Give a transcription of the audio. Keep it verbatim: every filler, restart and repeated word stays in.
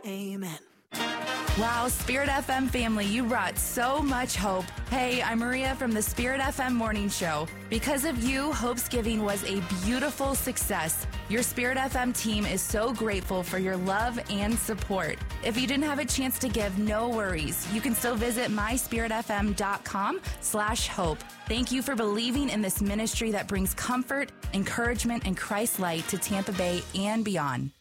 Amen. Wow, Spirit F M family, you brought so much hope. Hey, I'm Maria from the Spirit F M Morning Show. Because of you, Hope's Giving was a beautiful success. Your Spirit F M team is so grateful for your love and support. If you didn't have a chance to give, no worries. You can still visit my spirit f m dot com slash hope. Thank you for believing in this ministry that brings comfort, encouragement, and Christ light to Tampa Bay and beyond.